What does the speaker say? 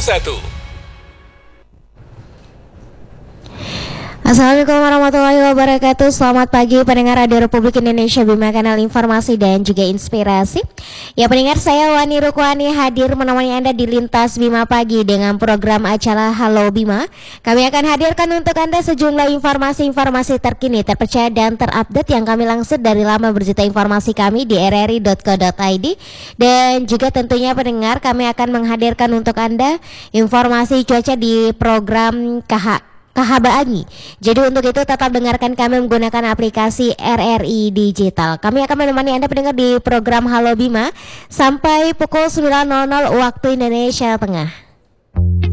Assalamualaikum warahmatullahi wabarakatuh. Selamat pagi pendengar Radio Republik Indonesia, Bima Kanal Informasi dan juga Inspirasi. Ya pendengar, saya Wani Rukwani hadir menemani Anda di Lintas Bima Pagi dengan program acara Halo Bima. Kami akan hadirkan untuk Anda sejumlah informasi-informasi terkini, terpercaya dan terupdate yang kami lansir dari laman berita informasi kami di rri.co.id. Dan juga tentunya pendengar, kami akan menghadirkan untuk Anda informasi cuaca di program Kahabaangi. Jadi untuk itu tetap dengarkan kami menggunakan aplikasi RRI Digital. Kami akan menemani Anda pendengar di program Halo Bima sampai pukul 9.00 waktu Indonesia Tengah.